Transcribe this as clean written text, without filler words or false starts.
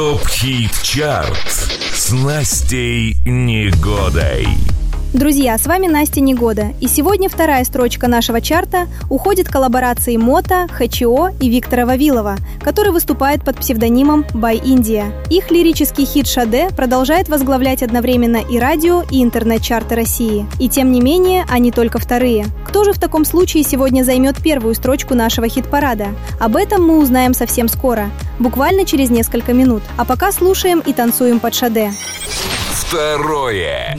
Топ-хит-чарт с Настей Негодой. Друзья, с вами Настя Негода, и сегодня вторая строчка нашего чарта уходит коллаборации Мото, ХЧО и Виктора Вавилова, который выступает под псевдонимом By India. Их лирический хит «Шаде» продолжает возглавлять одновременно и радио, и интернет-чарты России. И тем не менее, они только вторые. Кто же в таком случае сегодня займет первую строчку нашего хит-парада? Об этом мы узнаем совсем скоро, буквально через несколько минут. А пока слушаем и танцуем под «Шаде». Второе